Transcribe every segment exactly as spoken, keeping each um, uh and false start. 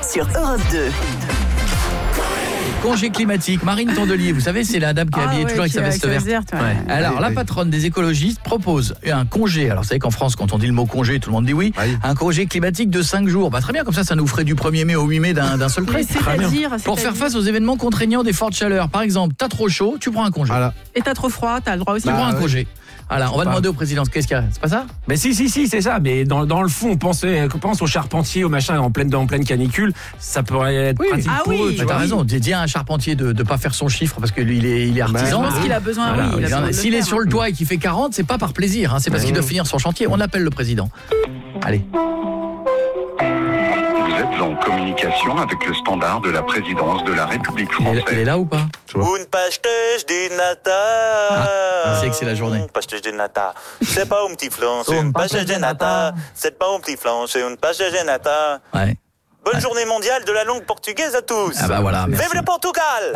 sur Europe deux. Congé climatique, Marine Tondelier, vous savez, c'est la dame qui est Ah habillée ouais, toujours avec qui sa est veste avec sa verte. veste verte, ouais. Ouais. Alors, Oui, la oui. patronne des écologistes propose un congé. Alors, vous savez qu'en France, quand on dit le mot congé, tout le monde dit oui. Oui. Un congé climatique de cinq jours. Bah, très bien, comme ça, ça nous ferait du premier mai au huit mai d'un, d'un seul trait. Mais c'est-à-dire, Pour faire c'est-à-dire. face aux événements contraignants des fortes chaleurs. Par exemple, t'as trop chaud, tu prends un congé. Voilà. Et t'as trop froid, t'as le droit aussi. Tu Bah, prends un ouais. congé. Voilà, on va Pas. demander au président qu'est-ce qu'il y a. C'est pas ça? Mais si, si, si, c'est ça. Mais dans, dans le fond, on pensait, on pense aux charpentiers, au machin, en pleine, en pleine canicule. Ça pourrait être Oui. pratique Ah pour oui. eux. Tu Bah, vois. t'as raison, dis dis à un charpentier de ne pas faire son chiffre parce qu'il est, il est Bah, artisan. Je pense qu'il a besoin, Voilà, oui. il a il en a- besoin de le S'il est faire. sur le toit et qu'il fait quarante, c'est pas par plaisir, hein, c'est parce qu'il doit finir son chantier. On appelle le président. Allez. Vous êtes en communication avec le standard de la présidence de la République Il est, il est française. là ou pas? Un pastéis de nata. Ah, c'est que c'est la journée. Un pastéis de nata. C'est pas un petit flan, c'est Un un pastéis de nata. C'est pas un petit flan, c'est un pastéis de nata. Ouais. Bonne journée mondiale de la langue portugaise à tous. Ah bah voilà, merci. Vive le Portugal.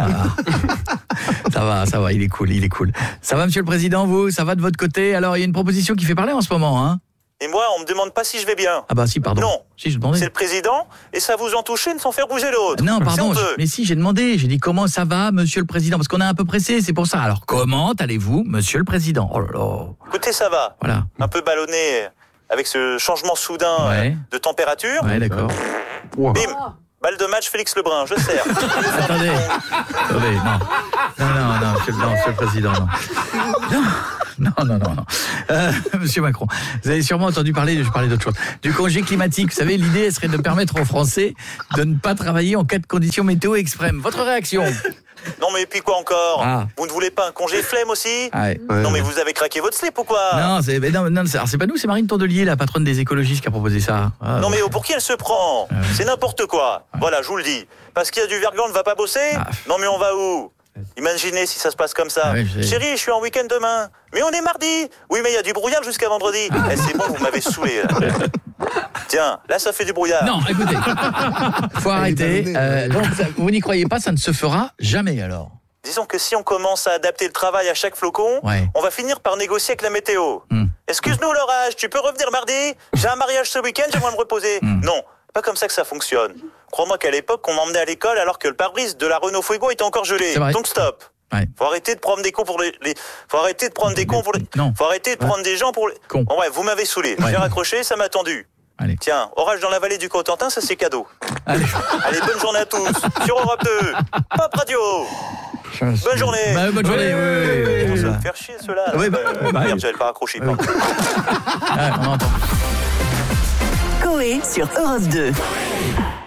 Ça va, ça va, il est cool, il est cool. Ça va, monsieur le président, vous? Ça va de votre côté? Alors, il y a une proposition qui fait parler en ce moment, hein? Et moi, on me demande pas si je vais bien. Ah bah si, pardon. Non. Si, je demandais. C'est le président, et ça vous en touche une sans faire bouger l'autre. Non, Si pardon, on je- peut. mais si, j'ai demandé. J'ai dit comment ça va, monsieur le président? Parce qu'on est un peu pressé, c'est pour ça. Alors, comment allez-vous, monsieur le président? Oh là là. Écoutez, ça va. Voilà. Un peu ballonné avec ce changement soudain Ouais. euh, de température. Ouais, d'accord. Wow. Bim. Balle de match, Félix Lebrun, je sers. Attendez. Attendez, non. Non, non, non, monsieur, non, monsieur le président, non. Non, non, non, non. non. Euh, monsieur Macron, vous avez sûrement entendu parler, je parlais d'autre chose, du congé climatique. Vous savez, l'idée serait de permettre aux Français de ne pas travailler en cas de conditions météo extrêmes. Votre réaction? Non mais puis quoi encore? Ah. Vous ne voulez pas un congé flemme aussi? Ah ouais. Ouais. Non mais vous avez craqué votre slip ou quoi? Non, c'est, mais non, non, c'est, alors c'est pas nous, c'est Marine Tondelier, la patronne des écologistes, qui a proposé ça. Ah, Non ouais. mais pour qui elle se prend? C'est n'importe quoi. Voilà, je vous le dis. Parce qu'il y a du verglas, on ne va pas bosser? Ah. Non mais on va où? Imaginez si ça se passe comme ça. Ah oui, je sais. Chérie, je suis en week-end demain. Mais on est mardi. Oui mais il y a du brouillard jusqu'à vendredi. Eh, c'est bon, vous m'avez saoulé. Là. Tiens, là ça fait du brouillard. Non, écoutez, faut arrêter. ballonné, Euh, ouais. donc, ça- vous n'y croyez pas, ça ne se fera jamais alors. Disons que si on commence à adapter le travail à chaque flocon, Ouais. on va finir par négocier avec la météo. Hmm. Excuse-nous l'orage, tu peux revenir mardi? J'ai un mariage ce week-end, j'aimerais me reposer. Hmm. Non, pas comme ça que ça fonctionne. Crois-moi qu'à l'époque, on m'emmenait à l'école alors que le pare-brise de la Renault Fuego était encore gelé. C'est vrai. Donc stop. Ouais. Faut arrêter de prendre des cons pour les, les- faut arrêter de prendre des cons pour les, Non. faut arrêter de prendre des gens pour les, Cons. Bon, ouais, vous m'avez saoulé. Ouais. J'ai raccroché, ça m'a tendu. Allez. Tiens, orage dans la vallée du Cotentin, ça c'est cadeau. Allez. Allez, bonne journée à tous. Sur Europe deux. Pop Radio. Bonne journée. Bah, bonne journée. Oui, oui, oui, oui, Ça oui. va me faire chier ceux-là. Oui, bah, Euh, bah, merde, oui. j'avais pas raccroché. Oui. pardon. Ah, on entend. Coé sur Europe deux.